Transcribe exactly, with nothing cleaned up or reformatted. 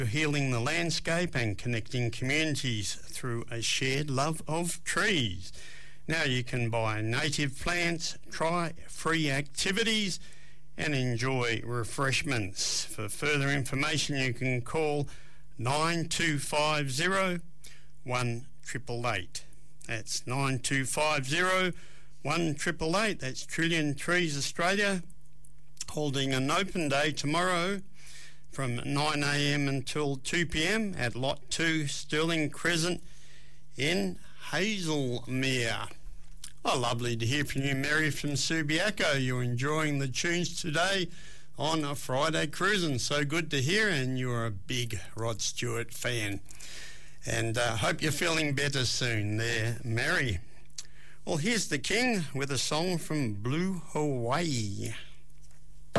healing the landscape and connecting communities through a shared love of trees. Now you can buy native plants, try free activities and enjoy refreshments. For further information you can call nine two five zero, one eight eight eight. That's nine two five zero, one eight eight eight. That's Trillion Trees Australia, holding an open day tomorrow from nine a m until two p m at Lot two, Stirling Crescent in Hazelmere. Oh, lovely to hear from you, Mary from Subiaco. You're enjoying the tunes today on a Friday Cruising. So good to hear, and you're a big Rod Stewart fan. And I uh, hope you're feeling better soon there, Mary. Well, here's the King with a song from Blue Hawaii.